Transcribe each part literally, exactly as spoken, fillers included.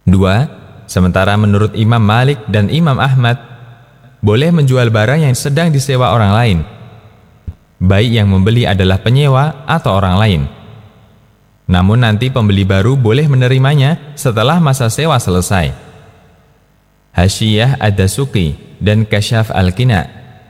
Dua, sementara menurut Imam Malik dan Imam Ahmad, boleh menjual barang yang sedang disewa orang lain, baik yang membeli adalah penyewa atau orang lain. Namun nanti pembeli baru boleh menerimanya setelah masa sewa selesai. Hasyiyah Ad-Dasuqi dan Kasyaf Al-Qina.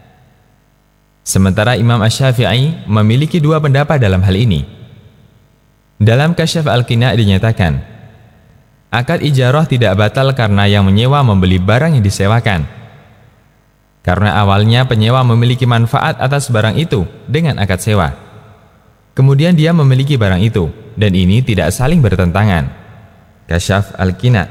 Sementara Imam Asy-Syafi'i memiliki dua pendapat dalam hal ini. Dalam Kasyaf Al-Qina dinyatakan, akad ijarah tidak batal karena yang menyewa membeli barang yang disewakan. Karena awalnya penyewa memiliki manfaat atas barang itu dengan akad sewa. Kemudian dia memiliki barang itu, dan ini tidak saling bertentangan. Kasyaf Al-Qina.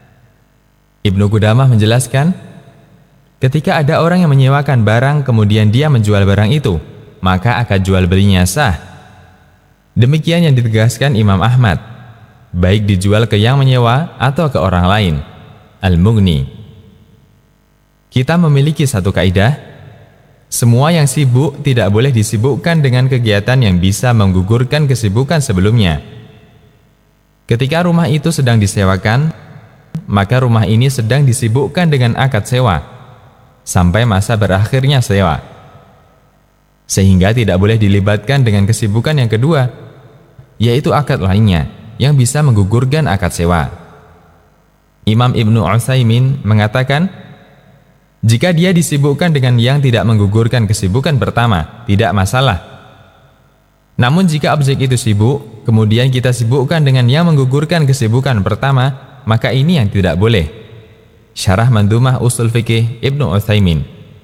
Ibnu Qudamah menjelaskan, ketika ada orang yang menyewakan barang kemudian dia menjual barang itu, maka akad jual belinya sah. Demikian yang ditegaskan Imam Ahmad, baik dijual ke yang menyewa atau ke orang lain. Al-Mughni. Kita memiliki satu kaidah, semua yang sibuk tidak boleh disibukkan dengan kegiatan yang bisa menggugurkan kesibukan sebelumnya. Ketika rumah itu sedang disewakan, maka rumah ini sedang disibukkan dengan akad sewa, sampai masa berakhirnya sewa. Sehingga tidak boleh dilibatkan dengan kesibukan yang kedua, yaitu akad lainnya, yang bisa menggugurkan akad sewa. Imam Ibnu Utsaimin mengatakan, jika dia disibukkan dengan yang tidak menggugurkan kesibukan pertama, tidak masalah. Namun jika objek itu sibuk, kemudian kita sibukkan dengan yang menggugurkan kesibukan pertama, maka ini yang tidak boleh. Syarah Mandhumah Ushul Fiqh Ibnu Utsaimin.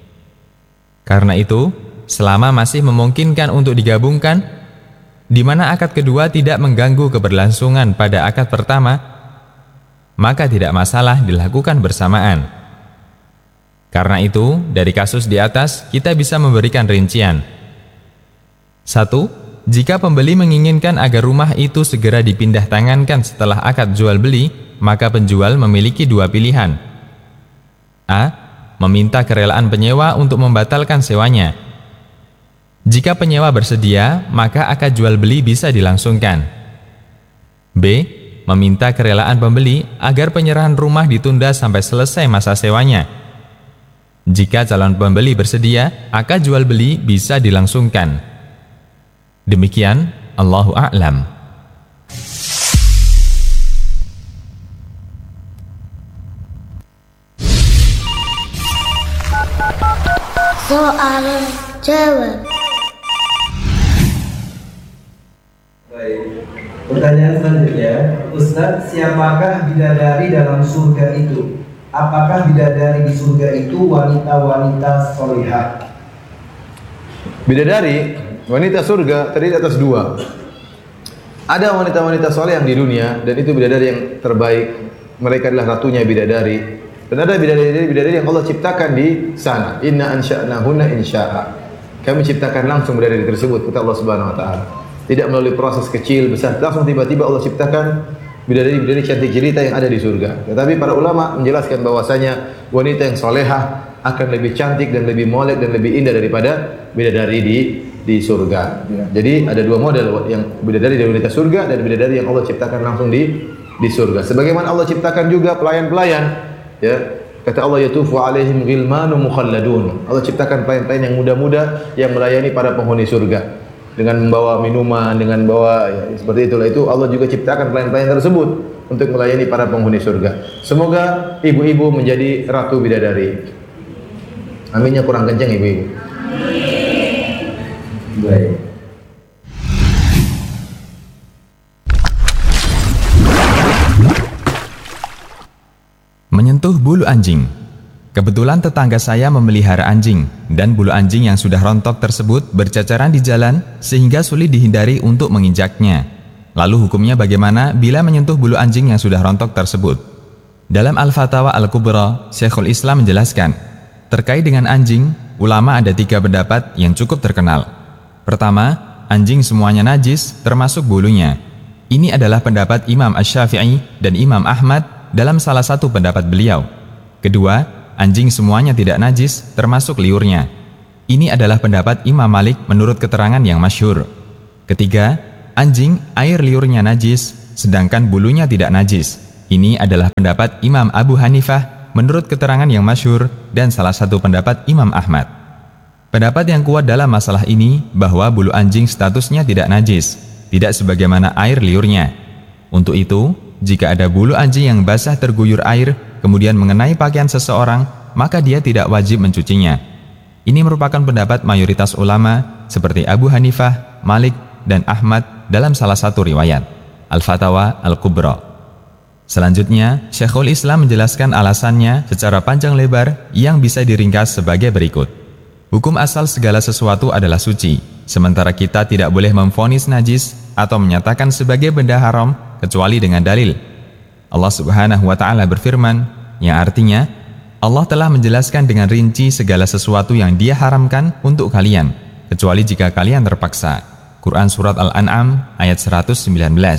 Karena itu, selama masih memungkinkan untuk digabungkan, di mana akad kedua tidak mengganggu keberlangsungan pada akad pertama, maka tidak masalah dilakukan bersamaan. Karena itu, dari kasus di atas, kita bisa memberikan rincian. Satu, jika pembeli menginginkan agar rumah itu segera dipindah tangankan setelah akad jual beli, maka penjual memiliki dua pilihan. A. Meminta kerelaan penyewa untuk membatalkan sewanya. Jika penyewa bersedia, maka akad jual beli bisa dilangsungkan. B. Meminta kerelaan pembeli agar penyerahan rumah ditunda sampai selesai masa sewanya. Jika calon pembeli bersedia, akad jual beli bisa dilangsungkan. Demikian, Allahu a'lam. Soal jawab. Baik. Pertanyaan selanjutnya, Ustadz, siapakah bidadari dalam surga itu? Apakah bidadari di surga itu wanita-wanita solihah? Bidadari, wanita surga terdiri atas dua. Ada wanita-wanita soleh yang di dunia, dan itu bidadari yang terbaik. Mereka adalah ratunya bidadari. Dan ada bidadari-bidadari yang Allah ciptakan di sana. Inna ansha'nahunna insya'a. Kami ciptakan langsung bidadari tersebut, kata Allah Subhanahu wa taala. Tidak melalui proses kecil, besar, langsung tiba-tiba Allah ciptakan bidadari-bidadari cantik jelita yang ada di surga. Tetapi para ulama menjelaskan bahwasanya wanita yang solehah akan lebih cantik dan lebih molek dan lebih indah daripada bidadari di di surga. Ya. Jadi ada dua model, yang bidadari dari wanita surga dan bidadari yang Allah ciptakan langsung di di surga. Sebagaimana Allah ciptakan juga pelayan-pelayan, ya. Kata Allah, yatufu alaihim ghilmanu mukhalladun. Allah ciptakan pelayan-pelayan yang muda-muda yang melayani para penghuni surga. Dengan membawa minuman, dengan bawa ya, seperti itulah, itu Allah juga ciptakan pelayan-pelayan tersebut untuk melayani para penghuni surga. Semoga ibu-ibu menjadi ratu bidadari. Aminnya kurang kencang ibu-ibu. Baik. Menyentuh bulu anjing. Kebetulan tetangga saya memelihara anjing, dan bulu anjing yang sudah rontok tersebut berceceran di jalan sehingga sulit dihindari untuk menginjaknya. Lalu hukumnya bagaimana bila menyentuh bulu anjing yang sudah rontok tersebut? Dalam Al-Fatawa Al-Kubra, Syekhul Islam menjelaskan, terkait dengan anjing, ulama ada tiga pendapat yang cukup terkenal. Pertama, anjing semuanya najis termasuk bulunya. Ini adalah pendapat Imam Asy-Syafi'i dan Imam Ahmad dalam salah satu pendapat beliau. Kedua, anjing semuanya tidak najis, termasuk liurnya. Ini adalah pendapat Imam Malik menurut keterangan yang masyhur. Ketiga, anjing air liurnya najis, sedangkan bulunya tidak najis. Ini adalah pendapat Imam Abu Hanifah menurut keterangan yang masyhur dan salah satu pendapat Imam Ahmad. Pendapat yang kuat dalam masalah ini bahwa bulu anjing statusnya tidak najis, tidak sebagaimana air liurnya. Untuk itu, jika ada bulu anjing yang basah terguyur air kemudian mengenai pakaian seseorang, maka dia tidak wajib mencucinya. Ini merupakan pendapat mayoritas ulama seperti Abu Hanifah, Malik, dan Ahmad dalam salah satu riwayat, Al-Fatawa Al-Kubra. Selanjutnya, Syekhul Islam menjelaskan alasannya secara panjang lebar yang bisa diringkas sebagai berikut. Hukum asal segala sesuatu adalah suci, sementara kita tidak boleh memvonis najis atau menyatakan sebagai benda haram kecuali dengan dalil. Allah Subhanahu wa Ta'ala berfirman, yang artinya Allah telah menjelaskan dengan rinci segala sesuatu yang Dia haramkan untuk kalian, kecuali jika kalian terpaksa. Quran Surat Al-An'am ayat seratus sembilan belas.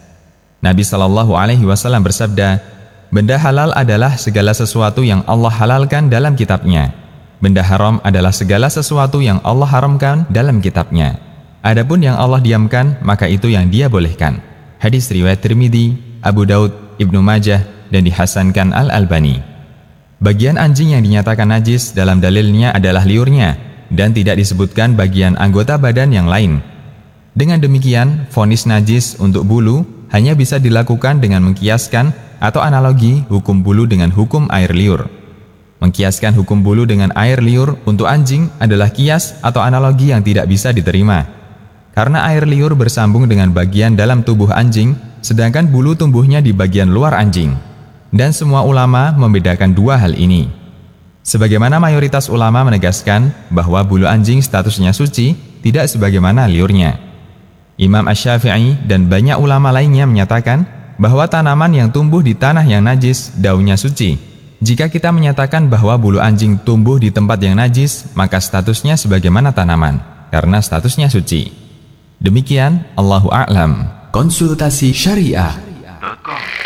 Nabi Shallallahu Alaihi Wasallam bersabda, benda halal adalah segala sesuatu yang Allah halalkan dalam kitabnya. Benda haram adalah segala sesuatu yang Allah haramkan dalam kitabnya. Adapun yang Allah diamkan, maka itu yang Dia bolehkan. Hadis riwayat Tirmidzi, Abu Daud, Ibnu Majah, dan dihasankan Al-Albani. Bagian anjing yang dinyatakan najis dalam dalilnya adalah liurnya, dan tidak disebutkan bagian anggota badan yang lain. Dengan demikian, vonis najis untuk bulu hanya bisa dilakukan dengan mengkiaskan atau analogi hukum bulu dengan hukum air liur. Mengkiaskan hukum bulu dengan air liur untuk anjing adalah kias atau analogi yang tidak bisa diterima. Karena air liur bersambung dengan bagian dalam tubuh anjing, sedangkan bulu tumbuhnya di bagian luar anjing. Dan semua ulama membedakan dua hal ini. Sebagaimana mayoritas ulama menegaskan bahwa bulu anjing statusnya suci, tidak sebagaimana liurnya. Imam Asy-Syafi'i dan banyak ulama lainnya menyatakan bahwa tanaman yang tumbuh di tanah yang najis, daunnya suci. Jika kita menyatakan bahwa bulu anjing tumbuh di tempat yang najis, maka statusnya sebagaimana tanaman, karena statusnya suci. Demikian, Allahu a'lam. Konsultasi Syariah.